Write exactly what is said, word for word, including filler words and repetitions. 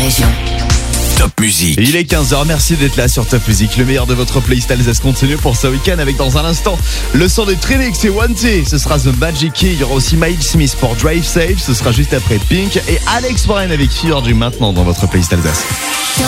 région. Top Music. Il est quinze heures, merci d'être là sur Top Music. Le meilleur de votre playlist Alsace continue pour ce week-end avec dans un instant le son de Trinix et One T. Ce sera The Magic Key. Il y aura aussi Miles Smith pour Drive Safe. Ce sera juste après Pink et Alex Warren avec Fear du maintenant dans votre playlist Alsace. Top